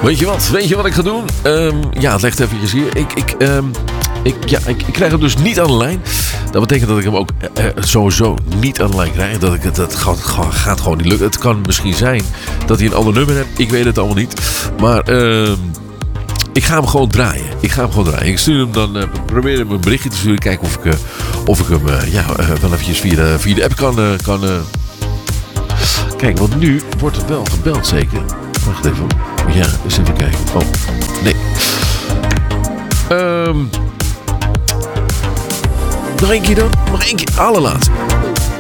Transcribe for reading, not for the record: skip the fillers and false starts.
Weet je wat ik ga doen? Ja, het legt even hier. Ik krijg hem dus niet aan de lijn. Dat betekent dat ik hem ook sowieso niet aan de lijn krijg. Dat gaat gewoon niet lukken. Het kan misschien zijn dat hij een ander nummer heeft. Ik weet het allemaal niet. Maar ik ga hem gewoon draaien. Ik stuur hem dan, probeer hem een berichtje te sturen. Kijken of ik hem wel eventjes via de app kan. Kijk, want nu wordt er wel gebeld zeker. Wacht even. Ja, eens even kijken. Oh, nee. Nog één keer dan? Nog één keer. Allerlaatste.